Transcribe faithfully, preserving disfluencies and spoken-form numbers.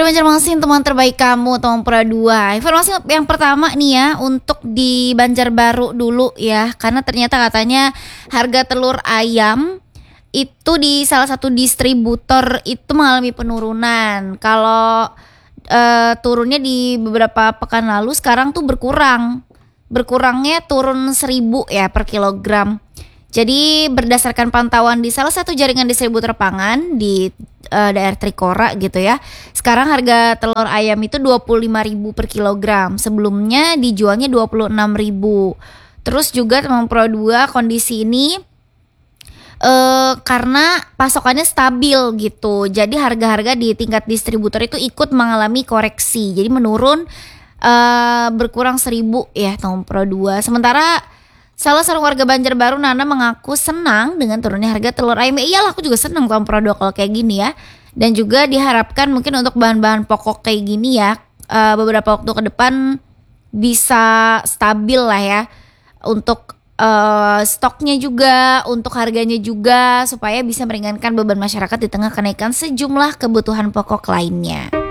Banjarmasin, teman terbaik kamu, teman Pura dua. Informasi yang pertama nih ya, untuk di Banjarbaru dulu ya, karena ternyata katanya harga telur ayam itu di salah satu distributor itu mengalami penurunan. Kalau uh, turunnya di beberapa pekan lalu, sekarang tuh berkurang. Berkurangnya turun seribu ya per kilogram. Jadi berdasarkan pantauan di salah satu jaringan distributor pangan di uh, daerah Trikora gitu ya, sekarang harga telur ayam itu dua puluh lima ribu per kilogram. Sebelumnya dijualnya dua puluh enam ribu. Terus juga teman Pro dua, kondisi ini uh, karena pasokannya stabil gitu. Jadi harga-harga di tingkat distributor itu ikut mengalami koreksi. Jadi menurun uh, berkurang seribu ya teman Pro dua. Sementara salah seorang warga Banjarbaru, Nana, mengaku senang dengan turunnya harga telur ayam. Iyalah, aku juga senang tahun produk kalau kayak gini ya. Dan juga diharapkan mungkin untuk bahan-bahan pokok kayak gini ya, uh, beberapa waktu ke depan bisa stabil lah ya. Untuk uh, stoknya juga, untuk harganya juga, supaya bisa meringankan beban masyarakat di tengah kenaikan sejumlah kebutuhan pokok lainnya.